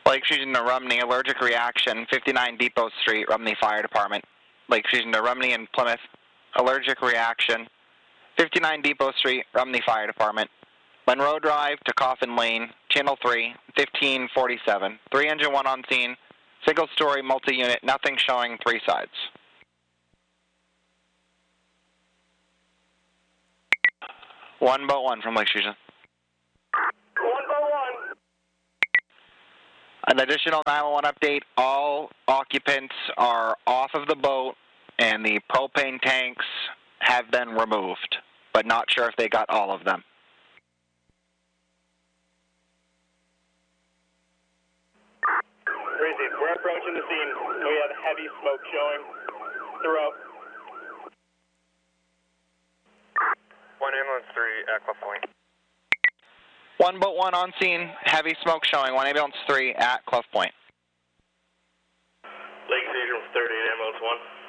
Lake Fusion to Rumney, allergic reaction, 59 Depot Street, Rumney Fire Department. Lake Fusion to Rumney and Plymouth, allergic reaction, 59 Depot Street, Rumney Fire Department. Monroe Drive to Coffin Lane, Channel 3, 1547. 3 engine 1 on scene, single story multi-unit, nothing showing 3 sides. One boat 1 from Lake Fusion. 1 boat 1. An additional 911 update, all occupants are off of the boat and the propane tanks have been removed, but not sure if they got all of them. Crazy. We're approaching the scene. We have heavy smoke showing throughout. 1 ambulance 3 at Cliff Point. 1 boat 1 on scene, heavy smoke showing, 1 ambulance 3 at Clough Point. Lake Fusion 38 ambulance 1.